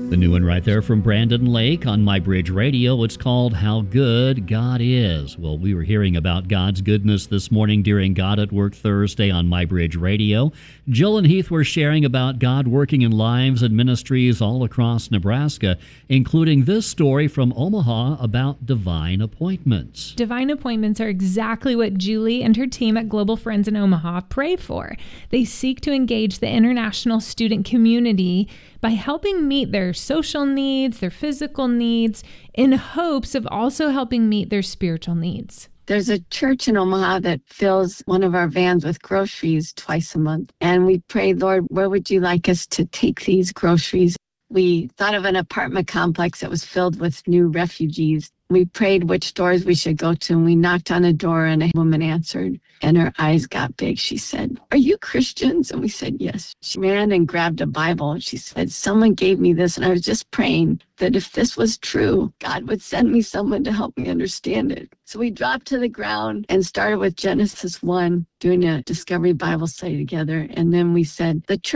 The new one right there from Brandon Lake on My Bridge Radio. It's called How Good God Is. Well, we were hearing about God's goodness this morning during God at Work Thursday on My Bridge Radio. Jill and Heath were sharing about God working in lives and ministries all across Nebraska, including this story from Omaha about divine appointments. Divine appointments are exactly what Julie and her team at Global Friends in Omaha pray for. They seek to engage the international student community by helping meet their social needs, their physical needs, in hopes of also helping meet their spiritual needs. There's a church in Omaha that fills one of our vans with groceries twice a month. And we prayed, Lord, where would you like us to take these groceries? We thought of an apartment complex that was filled with new refugees. We prayed which doors we should go to, and we knocked on a door, and a woman answered, and her eyes got big. She said, "Are you Christians?" And we said, "Yes." She ran and grabbed a Bible, and she said, "Someone gave me this, and I was just praying that if this was true, God would send me someone to help me understand it." So we dropped to the ground and started with Genesis 1, doing a Discovery Bible study together. And then we said, the church